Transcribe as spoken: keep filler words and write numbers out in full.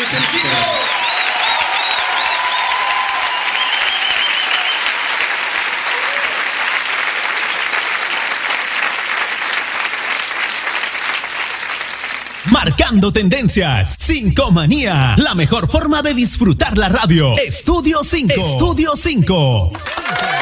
es el Kiko. Marcando tendencias, Cinco Manía, la mejor forma de disfrutar la radio. Estudio cinco. Estudio cinco.